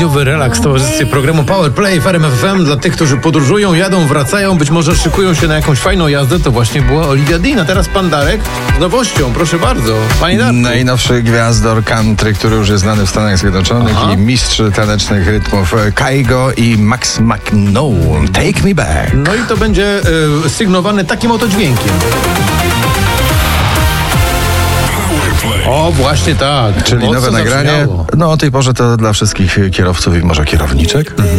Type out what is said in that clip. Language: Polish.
popołudniowy relaks w towarzystwie programu Power Play w RMF FM. Dla tych, którzy podróżują, jadą, wracają, być może szykują się na jakąś fajną jazdę, to właśnie była Olivia Dean. A teraz pan Darek z nowością, proszę bardzo. Panie Darku. Najnowszy gwiazdor country, który już jest znany w Stanach Zjednoczonych i mistrz tanecznych rytmów Kygo i Max McNown. Take Me Back. No i to będzie sygnowane takim oto dźwiękiem. O, właśnie tak. Czyli Mocno nowe nagranie. zabrzmiało. No o tej porze to dla wszystkich kierowców i może kierowniczek.